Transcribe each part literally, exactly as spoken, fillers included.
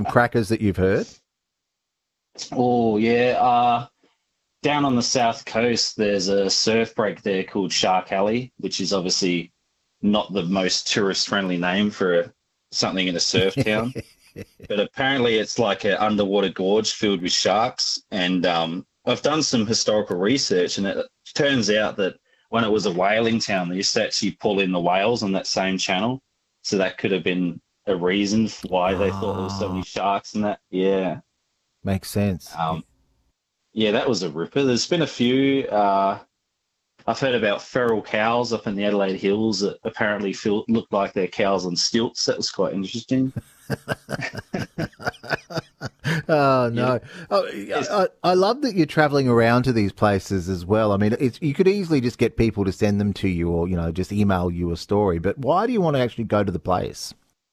crackers that you've heard? Oh, yeah. Uh, down on the south coast, there's a surf break there called Shark Alley, which is obviously not the most tourist-friendly name for a, something in a surf town. But apparently it's like an underwater gorge filled with sharks. And um, I've done some historical research, and it turns out that when it was a whaling town, they used to actually pull in the whales on that same channel. So that could have been a reason for why they thought there was so many sharks and that. Yeah. Makes sense. Um, yeah, that was a ripper. There's been a few. Uh, I've heard about feral cows up in the Adelaide Hills that apparently feel, look like they're cows on stilts. That was quite interesting. Oh, no. Yeah. Oh, I, I love that you're travelling around to these places as well. I mean, it's, you could easily just get people to send them to you or, you know, just email you a story. But why do you want to actually go to the place?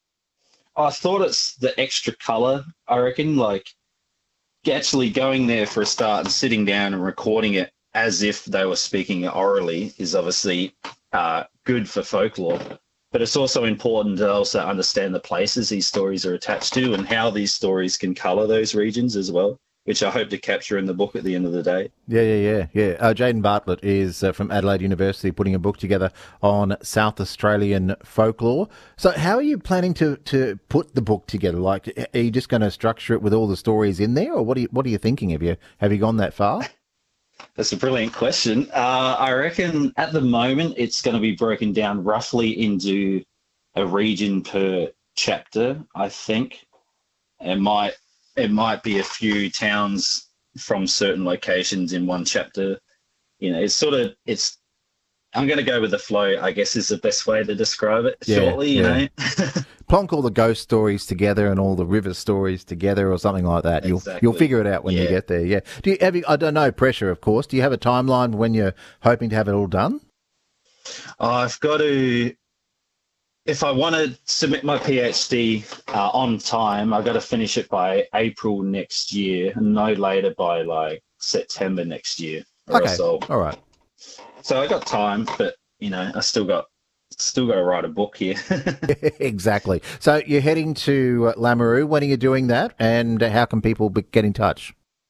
I thought it's the extra colour, I reckon. Like, actually going there for a start and sitting down and recording it as if they were speaking it orally is obviously uh, good for folklore. But it's also important to also understand the places these stories are attached to and how these stories can colour those regions as well, which I hope to capture in the book at the end of the day. Yeah, yeah, yeah, yeah. Uh, Jayden Bartlett is uh, from Adelaide University putting a book together on South Australian folklore. So how are you planning to, to put the book together? Like, are you just going to structure it with all the stories in there, or what are you, what are you thinking? Have you, have you gone that far? That's a brilliant question. Uh, I reckon at the moment it's going to be broken down roughly into a region per chapter, I think. It might it might be a few towns from certain locations in one chapter. You know, it's sort of, it's, I'm going to go with the flow, I guess is the best way to describe it yeah, shortly, you yeah. know. Plonk all the ghost stories together and all the river stories together or something like that. Exactly. You'll you'll figure it out when yeah. you get there, yeah. Do you have, I don't know, pressure, of course. Do you have a timeline when you're hoping to have it all done? I've got to, if I want to submit my PhD uh, on time, I've got to finish it by April next year, and no later by like September next year. Okay, all right. So I got time, but you know, I still got still got to write a book here. Exactly. So you're heading to uh, Lameroo. When are you doing that, and how can people be, get in touch?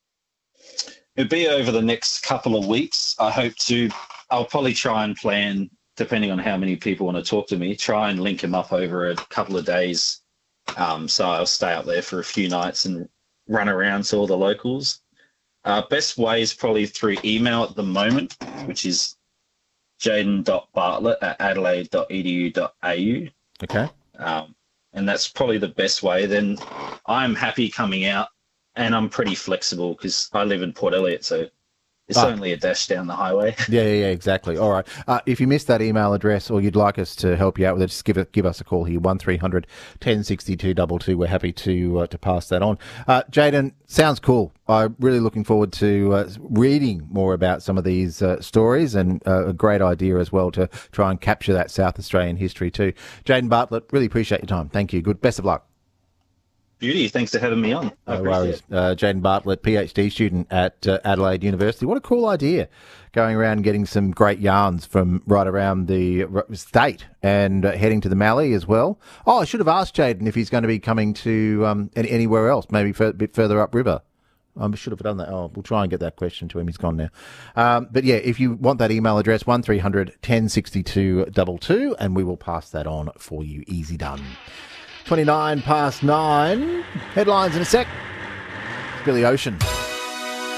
It'll be over the next couple of weeks. I hope to. I'll probably try and plan, depending on how many people want to talk to me, try and link them up over a couple of days. Um, so I'll stay up there for a few nights and run around to all the locals. Uh, best way is probably through email at the moment, which is jayden dot bartlett at adelaide dot e d u dot a u. Okay. Um, and that's probably the best way. Then I'm happy coming out, and I'm pretty flexible because I live in Port Elliot, so it's oh. only a dash down the highway. Yeah, yeah, yeah, exactly. All right. Uh, if you missed that email address or you'd like us to help you out with it, just give it, give us a call here, one three hundred, ten sixty-two two two. We're happy to uh, to pass that on. Uh, Jayden, sounds cool. I'm really looking forward to uh, reading more about some of these uh, stories, and uh, a great idea as well to try and capture that South Australian history too. Jayden Bartlett, really appreciate your time. Thank you. Good. Best of luck. Beauty, thanks for having me on. I no worries. Uh, Jayden Bartlett, PhD student at uh, Adelaide University. What a cool idea, going around and getting some great yarns from right around the state and uh, heading to the Mallee as well. Oh, I should have asked Jayden if he's going to be coming to um, any, anywhere else, maybe a bit further upriver. I should have done that. Oh, we'll try and get that question to him. He's gone now. Um, but yeah, if you want that email address, one three hundred, ten sixty-two two two, and we will pass that on for you. Easy done. twenty-nine past nine. Headlines in a sec. It's Billy Ocean.